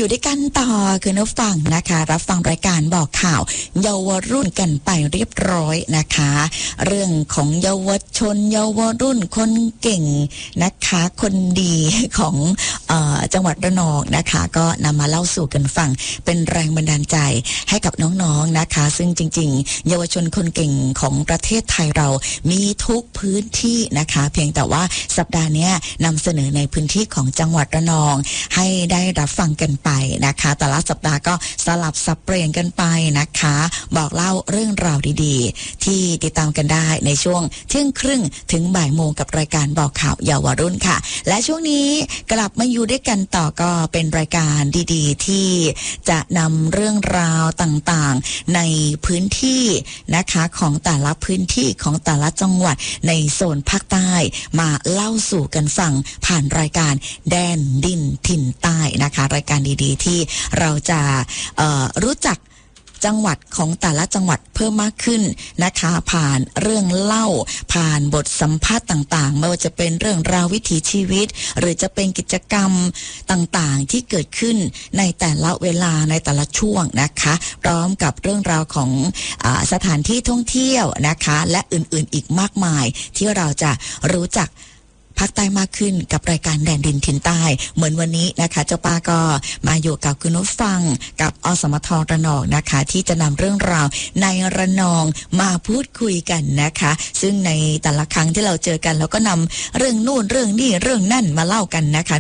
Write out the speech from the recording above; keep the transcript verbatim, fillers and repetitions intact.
อยู่ด้วยกันต่อคือนักฟังนะคะรับฟังรายการบอกข่าวเยาวรุ่นกันไปเรียบร้อยนะคะเรื่องของเยาวชนเยาวรุ่นคนเก่งนะคะคนดีของเอ่อจังหวัดระนองนะคะก็นำมาเล่าสู่กันฟังเป็นแรงบันดาลใจให้กับน้องๆนะคะซึ่งจริงๆเยาวชนคนเก่งของประเทศไทยเรามีทุกพื้นที่นะคะเพียงแต่ว่าสัปดาห์นี้นำเสนอในพื้นที่ของจังหวัดระนองให้ได้รับฟังกันไปนะคะแต่ละสัปดาห์ก็สลับสับเปลี่ยนกันไปนะคะบอกเล่าเรื่องราวดีๆที่ติดตามกันได้ในช่วงเที่ยงครึ่งถึงบ่ายโมงกับรายการบอกข่าวเยาวรุ่นค่ะและช่วงนี้กลับมาอยู่ด้วยกันต่อก็เป็นรายการดีๆที่จะนำเรื่องราวต่างๆในพื้นที่นะคะของแต่ละพื้นที่ของแต่ละจังหวัดในโซนภาคใต้มาเล่าสู่กันฟังผ่านรายการแดนดินถิ่นใต้นะคะรายการดีๆที่เราจะเอ่อรู้จักจังหวัดของแต่ละจังหวัดเพิ่มมากขึ้นนะคะผ่านเรื่องเล่าผ่านบทสัมภาษณ์ต่างๆไม่ว่าจะเป็นเรื่องราววิถีชีวิตหรือจะเป็นกิจกรรมต่างๆที่เกิดขึ้นในแต่ละเวลาในแต่ละช่วงนะคะพร้อมกับเรื่องราวของอ่าสถานที่ท่องเที่ยวนะคะและอื่นๆอีกมากมายที่เราจะรู้จักภาคใต้มากขึ้นกับรายการแดนดินถิ่นใต้เหมือนวันนี้นะคะเจ้าป้าก็มาอยู่กับคุณผู้ฟังกับอสมทระนองนะคะที่จะนำเรื่องราวในระนองมาพูดคุยกันนะคะซึ่งในแต่ละครั้งที่เราเจอกันเราก็นำเรื่องนู่นเรื่องนี่เรื่องนั่นมาเล่ากันนะคะ